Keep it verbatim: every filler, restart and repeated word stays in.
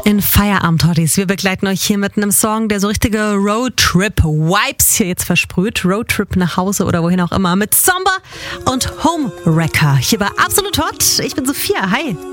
in Feierabend-Hotties. Wir begleiten euch hier mit einem Song, der so richtige Roadtrip-Vibes hier jetzt versprüht. Roadtrip nach Hause oder wohin auch immer mit Zomba und Homewrecker. Hier bei Absolut Hot. Ich bin Sophia. Hi.